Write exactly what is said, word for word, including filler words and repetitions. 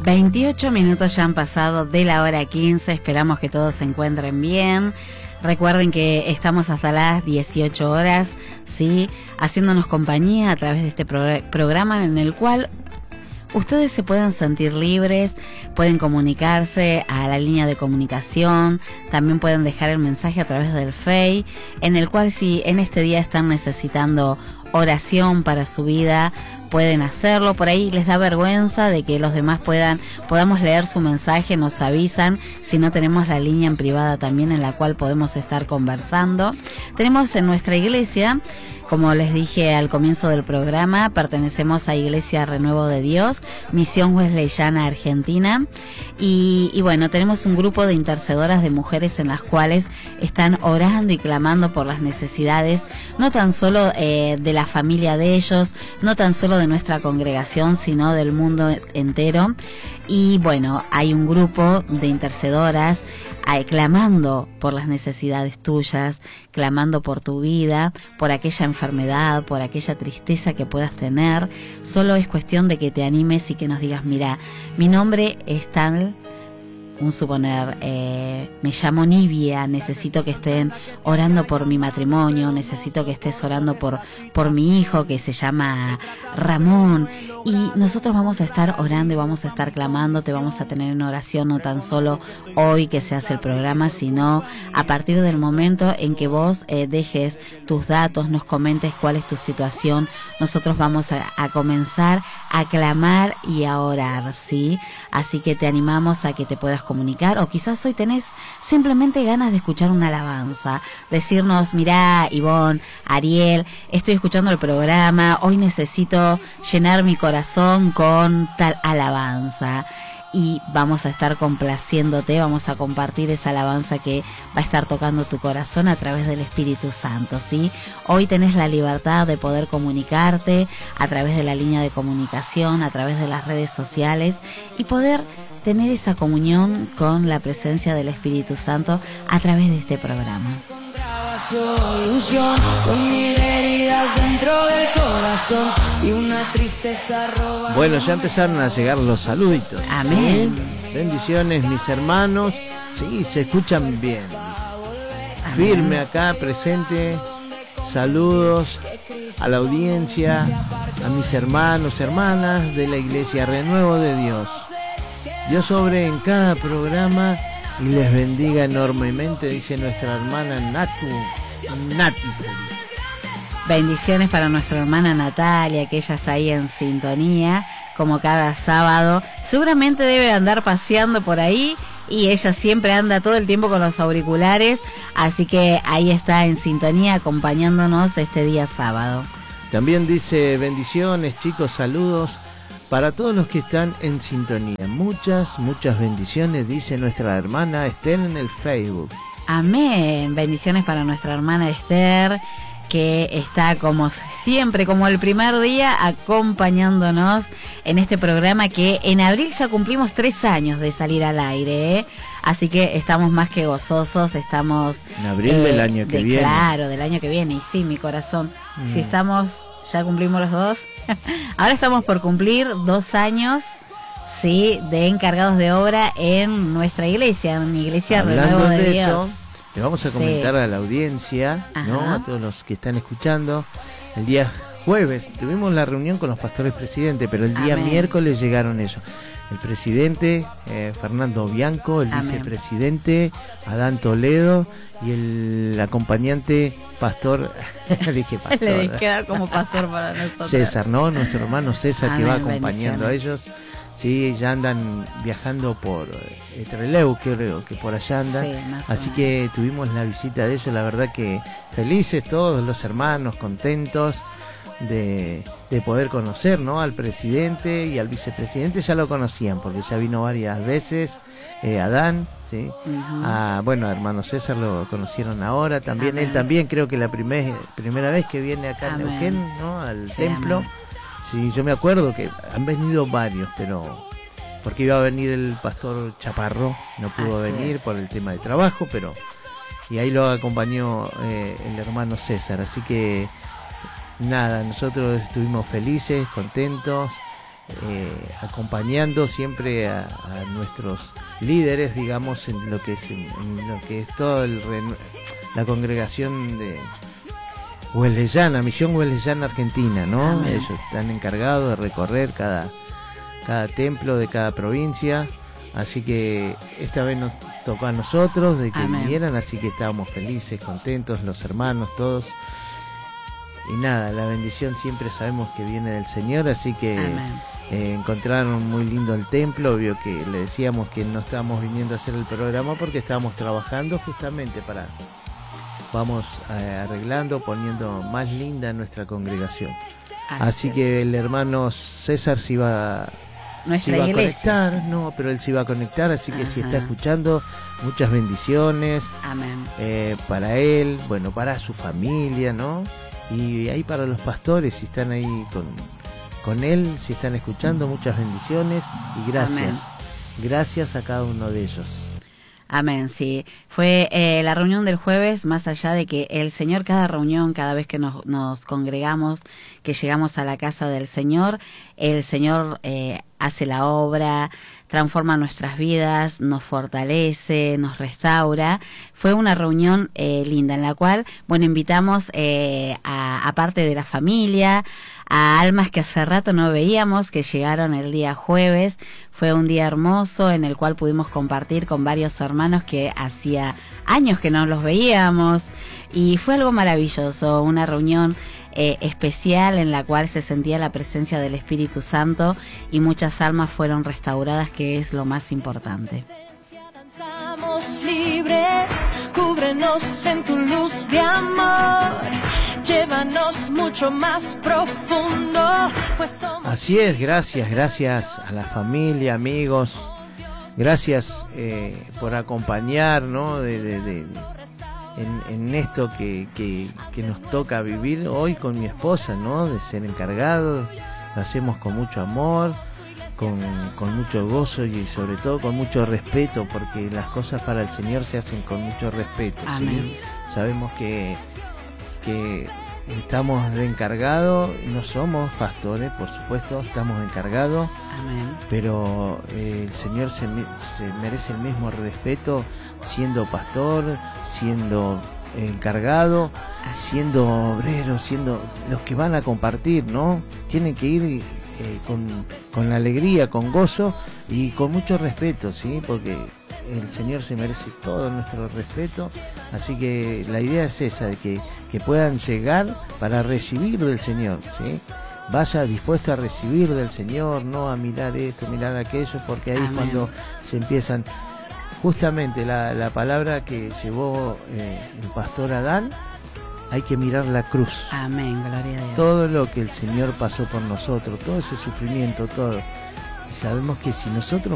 veintiocho minutos ya han pasado de la hora quince, esperamos que todos se encuentren bien. Recuerden que estamos hasta las dieciocho horas, ¿sí? Haciéndonos compañía a través de este pro programa en el cual ustedes se pueden sentir libres, pueden comunicarse a la línea de comunicación, también pueden dejar el mensaje a través del Face, en el cual si en este día están necesitando oración para su vida, pueden hacerlo. Por ahí les da vergüenza de que los demás puedan podamos leer su mensaje, nos avisan. Si no, tenemos la línea en privada también en la cual podemos estar conversando. Tenemos en nuestra iglesia, como les dije al comienzo del programa, pertenecemos a Iglesia Renuevo de Dios, Misión Wesleyana Argentina, y, y bueno, tenemos un grupo de intercedoras de mujeres en las cuales están orando y clamando por las necesidades, no tan solo eh, de la familia de ellos, no tan solo de nuestra congregación, sino del mundo entero. Y bueno, hay un grupo de intercedoras eh, clamando por las necesidades tuyas, clamando por tu vida, por aquella enfermedad, por aquella tristeza que puedas tener. Solo es cuestión de que te animes y que nos digas, mira, mi nombre es tal, un suponer, eh, me llamo Nivia, necesito que estén orando por mi matrimonio, necesito que estés orando por, por mi hijo que se llama Ramón, y nosotros vamos a estar orando y vamos a estar clamando, te vamos a tener en oración, no tan solo hoy que se hace el programa, sino a partir del momento en que vos eh, dejes tus datos, nos comentes cuál es tu situación, nosotros vamos a, a comenzar a clamar y a orar, ¿sí? Así que te animamos a que te puedas comunicar, o quizás hoy tenés simplemente ganas de escuchar una alabanza, decirnos, mirá, Ivonne, Ariel, estoy escuchando el programa, hoy necesito llenar mi corazón con tal alabanza, y vamos a estar complaciéndote, vamos a compartir esa alabanza que va a estar tocando tu corazón a través del Espíritu Santo, ¿sí? Hoy tenés la libertad de poder comunicarte a través de la línea de comunicación, a través de las redes sociales, y poder tener esa comunión con la presencia del Espíritu Santo a través de este programa. Solución, con mil heridas dentro del corazón y una tristeza roba. Bueno, ya empezaron a llegar los saluditos. Amén. ¿Sí? Bendiciones, mis hermanos. Sí, se escuchan bien. Amén. Firme acá, presente. Saludos a la audiencia, a mis hermanos, hermanas de la Iglesia Renuevo de Dios. Dios sobre en cada programa y les bendiga enormemente, dice nuestra hermana Natu, Nati. Bendiciones para nuestra hermana Natalia, que ella está ahí en sintonía, como cada sábado. Seguramente debe andar paseando por ahí, y ella siempre anda todo el tiempo con los auriculares, así que ahí está en sintonía acompañándonos este día sábado. También dice, bendiciones chicos, saludos para todos los que están en sintonía. Muchas, muchas bendiciones, dice nuestra hermana Esther en el Facebook. Amén. Bendiciones para nuestra hermana Esther, que está como siempre, como el primer día, acompañándonos en este programa que en abril ya cumplimos tres años de salir al aire, ¿eh? Así que estamos más que gozosos, estamos... En abril eh, del año que de, viene. Claro, del año que viene, y sí, mi corazón. Mm. Si estamos... Ya cumplimos los dos. Ahora estamos por cumplir dos años, sí, de encargados de obra en nuestra iglesia, en mi Iglesia Renuevo de, de Dios. Eso, le vamos a comentar sí. a la audiencia, ¿no? A todos los que están escuchando. El día jueves tuvimos la reunión con los pastores presidentes, pero el día Amén. miércoles llegaron ellos. El presidente eh, Fernando Bianco, el Amén. vicepresidente Adán Toledo y el acompañante pastor, dije pastor, le queda como pastor para nosotros. César, ¿no? Nuestro hermano César, Amén, que va acompañando a ellos. Sí, ya andan viajando por eh, Trelew, creo que por allá andan. Sí, así que tuvimos la visita de ellos, la verdad que felices todos los hermanos, contentos de, de poder conocer, ¿no? Al presidente y al vicepresidente. Ya lo conocían porque ya vino varias veces, eh, Adán, ¿sí? Uh-huh. Ah, bueno, hermano César lo conocieron ahora también. Amén. Él también creo que la primer, primera vez que viene acá Amén. en Neuquén, ¿no? Al sí, templo. Amén. Sí, yo me acuerdo que han venido varios, pero porque iba a venir el pastor Chaparro, no pudo Así venir es. por el tema de trabajo, pero y ahí lo acompañó eh, el hermano César, así que nada, nosotros estuvimos felices, contentos eh, acompañando siempre a, a nuestros líderes, digamos, en lo que es, en, en lo que es todo el la congregación de Wesleyana, Misión Wesleyana Argentina, ¿no? Amén. Ellos están encargados de recorrer cada, cada templo de cada provincia, así que esta vez nos tocó a nosotros de que Amén. Vinieran, así que estábamos felices, contentos, los hermanos, todos. Y nada, la bendición siempre sabemos que viene del Señor, así que eh, encontraron muy lindo el templo. Obvio que le decíamos que no estábamos viniendo a hacer el programa porque estábamos trabajando justamente para... Vamos eh, arreglando, poniendo más linda nuestra congregación. Así, así que el hermano César se iba, se iba a conectar, no, pero él se iba a conectar, así que Ajá. si está escuchando, muchas bendiciones. Amén. Eh, para él, bueno, para su familia, ¿no? Y ahí para los pastores, si están ahí con, con él, si están escuchando, muchas bendiciones y gracias. Amén. Gracias a cada uno de ellos. Amén, sí. Fue eh, la reunión del jueves, más allá de que el Señor, cada reunión, cada vez que nos, nos congregamos, que llegamos a la casa del Señor, el Señor eh, hace la obra, transforma nuestras vidas, nos fortalece, nos restaura. Fue una reunión eh, linda en la cual, bueno, invitamos eh, a, a parte de la familia, a almas que hace rato no veíamos, que llegaron el día jueves. Fue un día hermoso en el cual pudimos compartir con varios hermanos que hacía años que no los veíamos y fue algo maravilloso, una reunión eh, especial en la cual se sentía la presencia del Espíritu Santo y muchas almas fueron restauradas, que es lo más importante. Libres, cúbrenos en tu luz de amor, llévanos mucho más profundo, pues somos... Así es, gracias, gracias a la familia, amigos, gracias eh, por acompañar, ¿no? de, de, de, en, en esto que, que, que nos toca vivir hoy con mi esposa, ¿no? De ser encargados, lo hacemos con mucho amor, Con, con mucho gozo y sobre todo con mucho respeto, porque las cosas para el Señor se hacen con mucho respeto. ¿Sí? Sabemos que, que estamos de encargado, no somos pastores, por supuesto, estamos encargados, Amén. Pero eh, el Señor se, se merece el mismo respeto siendo pastor, siendo encargado, siendo obrero, siendo los que van a compartir, ¿no? Tienen que ir Eh, con, con alegría, con gozo y con mucho respeto, ¿sí? Porque el Señor se merece todo nuestro respeto, así que la idea es esa, de que, que puedan llegar para recibir del Señor, ¿sí? Vaya dispuesto a recibir del Señor, no a mirar esto, mirar aquello, porque ahí Amén. Es cuando se empiezan, justamente la, la palabra que llevó eh, el pastor Adán, hay que mirar la cruz. Amén, gloria a Dios. Todo lo que el Señor pasó por nosotros, todo ese sufrimiento, todo. Y sabemos que si nosotros